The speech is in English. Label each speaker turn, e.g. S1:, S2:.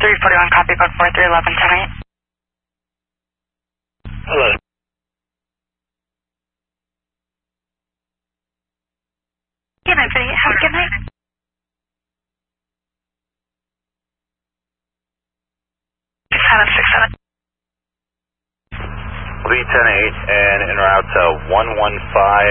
S1: 341, copy, code 4311, 10-8.
S2: Hello.
S1: Good night, Vinny. Have a good night. Seven, 6, 7.
S2: 310-8 and en route to 115.